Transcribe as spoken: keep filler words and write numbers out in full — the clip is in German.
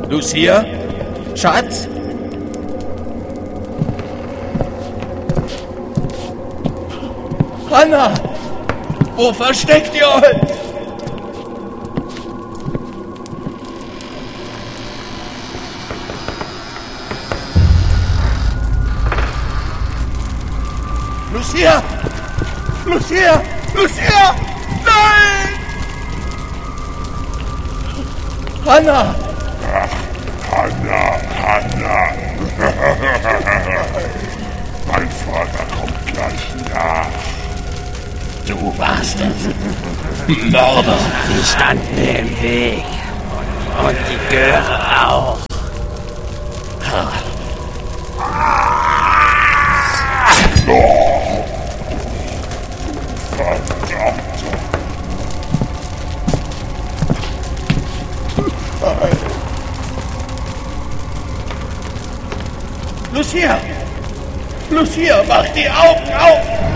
Lucia? Schatz? Hannah! Wo versteckt ihr euch? Lucia! Lucia! Lucia! Nein! Hannah! Hannah, Hannah! Mein Vater kommt gleich nach. Du warst es. Mörder. Sie standen mir im Weg. Und die Göre auch. Lucia! Lucia, mach die Augen auf!